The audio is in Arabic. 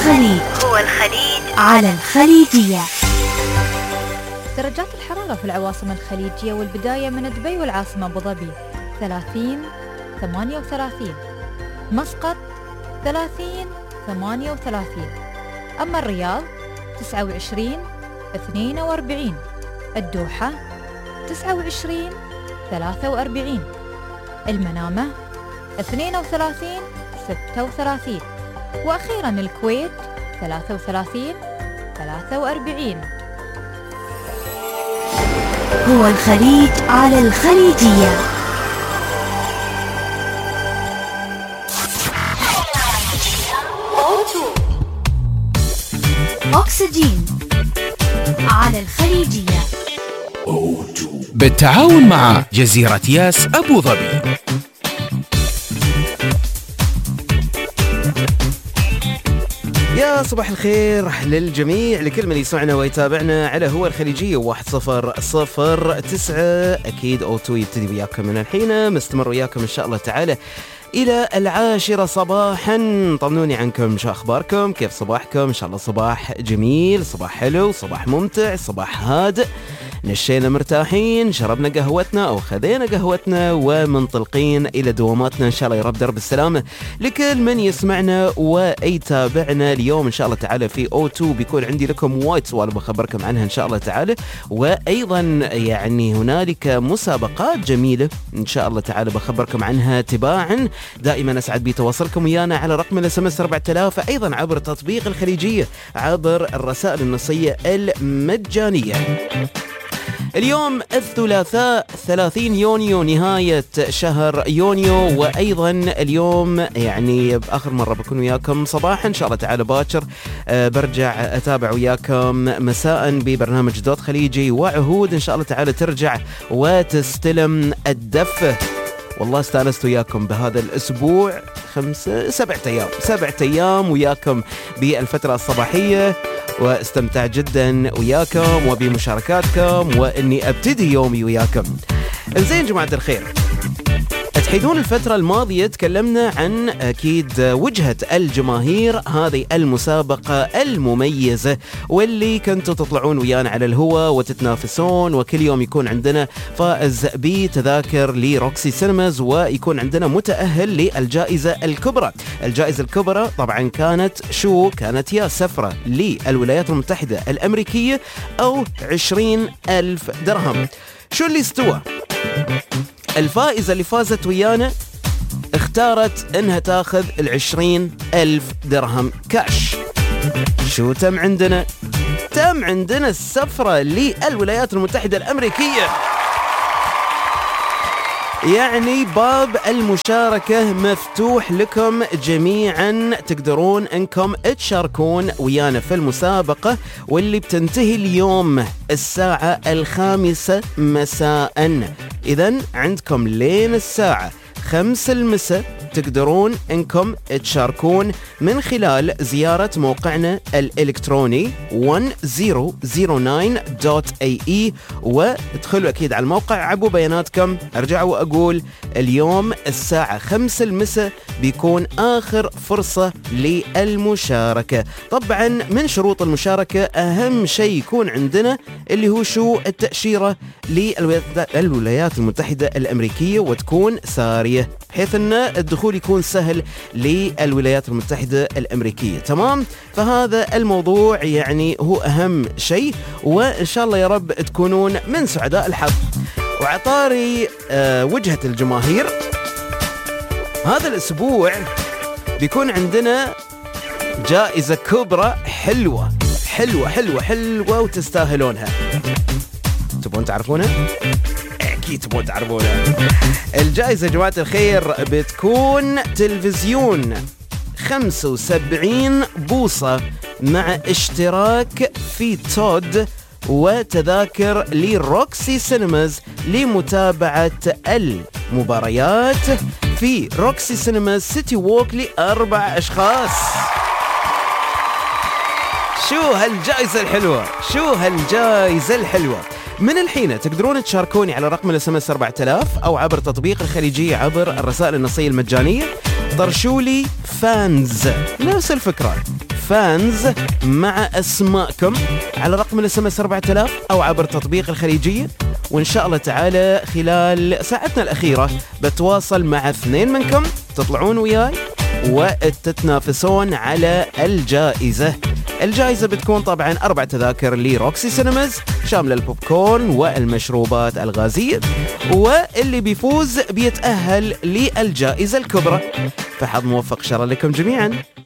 الخليج. على الخليجية. درجات الحرارة في العواصم الخليجية والبداية من دبي والعاصمة أبو ظبي 30 38، مسقط 30 38، أما الرياض 29 42، الدوحة 29 43، المنامة 32 36، وأخيرا الكويت 33 43. هو الخليج على الخليجية. أكسجين على الخليجية بالتعاون مع جزيرة ياس أبو ظبي. يا صباح الخير للجميع، لكل من يسمعنا ويتابعنا على هو الخليجية 1009. أكيد أوتو يبتدي وياكم من الحين، مستمر وياكم إن شاء الله تعالى إلى 10 صباحا. طمنوني عنكم، شو أخباركم؟ كيف صباحكم؟ إن شاء الله صباح جميل، صباح حلو، صباح ممتع، صباح هادئ. نشينا مرتاحين، شربنا قهوتنا أو خذينا قهوتنا ومنطلقين إلى دواماتنا إن شاء الله يا رب درب السلامة. لكل من يسمعنا ويتابعنا اليوم إن شاء الله تعالى في O2 بيكون عندي لكم وايد سوالف بخبركم عنها إن شاء الله تعالى، وأيضا يعني هنالك مسابقات جميلة إن شاء الله تعالى بخبركم عنها تباعا. دائما أسعد بتواصلكم ويانا على رقم الSMS 4000، أيضا عبر تطبيق الخليجية عبر الرسائل النصية المجانية. اليوم الثلاثاء 30 يونيو، نهاية شهر يونيو، وأيضا اليوم يعني بآخر مرة بكون وياكم صباحا إن شاء الله تعالى باكر. برجع أتابع وياكم مساء ببرنامج دوت خليجي، وعهود إن شاء الله تعالى ترجع وتستلم الدفة. والله استانست وياكم بهذا الأسبوع 7 أيام وياكم بالفترة الصباحية، واستمتع جدا وياكم وبمشاركاتكم واني ابتدي يومي وياكم. انزين جماعة الخير، تحيدون الفترة الماضية تكلمنا عن أكيد وجهة الجماهير، هذه المسابقة المميزة واللي كنتوا تطلعون ويانا على الهواء وتتنافسون، وكل يوم يكون عندنا فائز بتذاكر لروكسي سينماز، ويكون عندنا متأهل للجائزة الكبرى. الجائزة الكبرى طبعا كانت يا سفرة للولايات المتحدة الأمريكية أو 20,000 درهم. شو اللي استوى؟ الفائزة اللي فازت ويانا اختارت انها تاخذ 20,000 درهم كاش. شو تم عندنا؟ تم عندنا السفرة للولايات المتحدة الأمريكية. يعني باب المشاركة مفتوح لكم جميعا، تقدرون انكم تشاركون ويانا في المسابقة، واللي بتنتهي اليوم الساعة 5 مساء. إذن عندكم لين الساعة 5 المساء تقدرون انكم تشاركون من خلال زيارة موقعنا الإلكتروني 1009.ae، وادخلوا أكيد على الموقع، عبوا بياناتكم. أرجع وأقول اليوم الساعة 5 المساء بيكون آخر فرصة للمشاركة. طبعا من شروط المشاركة أهم شيء يكون عندنا اللي هو شو التأشيرة للولايات المتحدة الأمريكية، وتكون سارية بحيث أن الدخول يكون سهل للولايات المتحدة الأمريكية. تمام؟ فهذا الموضوع يعني هو أهم شيء، وإن شاء الله يا رب تكونون من سعداء الحظ. وعطاري وجهة الجماهير، هذا الأسبوع بيكون عندنا جائزة كبرى حلوة حلوة حلوة حلوة وتستاهلونها. تبون تعرفونها؟ أكيد تبون تعرفونها. الجائزة يا جماعة الخير بتكون تلفزيون 75 بوصة مع اشتراك في تود، وتذاكر لروكسي سينماز لمتابعة المباريات في روكسي سينماز سيتي ووك ل4 أشخاص. شو هالجائزة الحلوة، شو هالجائزة الحلوة. من الحين تقدرون تشاركوني على رقم الSMS 4000 أو عبر تطبيق الخليجية عبر الرسائل النصية المجانية. طرشولي فانز، نفس الفكرة، فانز مع أسماءكم على رقم الSMS 4000 أو عبر تطبيق الخليجية. وإن شاء الله تعالى خلال ساعتنا الأخيرة بتواصل مع 2 منكم تطلعون وياي وتتنافسون على الجائزة. الجائزة بتكون طبعا 4 تذاكر لروكسي سينماز شاملة البوب كورن والمشروبات الغازية، واللي بيفوز بيتأهل للجائزة الكبرى. فحظ موفق شر لكم جميعا.